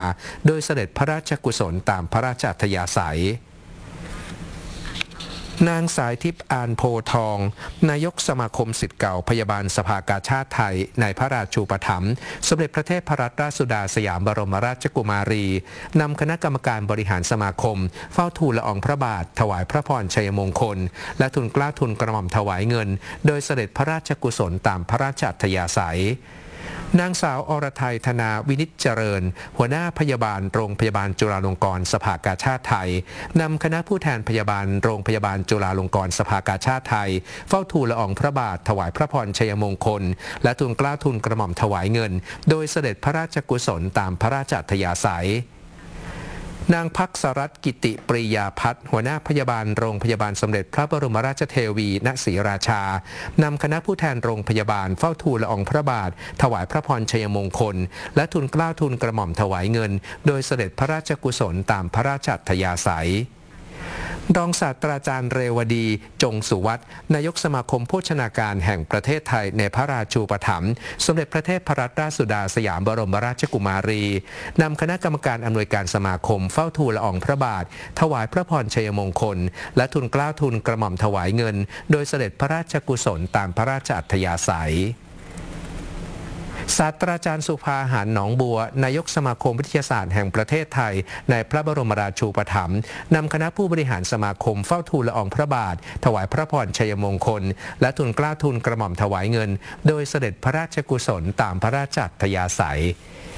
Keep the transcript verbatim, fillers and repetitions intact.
โดยเสด็จพระราชกุศลตามพระราชอัธยาศัยนางสายทิพย์อานโพทองนายกสมาคมศิษย์เก่าพยาบาลสภากาชาติไทยในพระราชูปถัมภ์สมเด็จพระเทพรัตนราชสุดาสยามบรมราชกุมารีนำคณะกรรมการบริหารสมาคมเฝ้าทูลละอองพระบาทถวายพระพรชัยมงคลและทุนเกล้าทุนกระหม่อมถวายเงินโดยเสด็จพระราชกุศลตามพระราชอัธยาศัยนางสาวอรไทยธนาวินิจเจริญหัวหน้าพยาบาลโรงพยาบาลจุฬาลงกรณ์สภากาชาติไทยนำคณะผู้แทนพยาบาลโรงพยาบาลจุฬาลงกรณ์สภากาชาติไทยเฝ้าทูลละอองพระบาทถวายพระพรชัยมงคลและทุนเกล้าทุนกระหม่อมถวายเงินโดยเสด็จพระราชกุศลตามพระราชอัธยาศัยนางภักษรัตน์กิติปริยาพัฒน์หัวหน้าพยาบาลโรงพยาบาลสมเด็จพระบรมราชเทวีณศรีราชานำคณะผู้แทนโรงพยาบาลเฝ้าทูลละอองพระบาทถวายพระพรชัยมงคลและทุนเกล้าทุนกระหม่อมถวายเงินโดยเสด็จพระราชกุศลตามพระราชอัธยาศัยรองศาสตราจารย์เรวดีจงสุวัฒน์นายกสมาคมโภชนาการแห่งประเทศไทยในพระราชูปถัมภ์สมเด็จพระเทพรัตนราชสุดาสยามบรมราชกุมารีนำคณะกรรมการอำนวยการสมาคมเฝ้าทูลละอองพระบาทถวายพระพรชัยมงคลและทุนเกล้าทุนกระหม่อมถวายเงินโดยเสด็จพระราชกุศลตามพระราชอัธยาศัยศาสตราจารย์สุภาหารหนองบัวนายกสมาคมวิทยาศาสตร์แห่งประเทศไทยในพระบรมราชูปถัมภ์นำคณะผู้บริหารสมาคมเฝ้าทูลละอองพระบาทถวายพระพรชัยมงคลและทุนเกล้าทุนกระหม่อมถวายเงินโดยเสด็จพระราชกุศลตามพระราชอัธยาศัย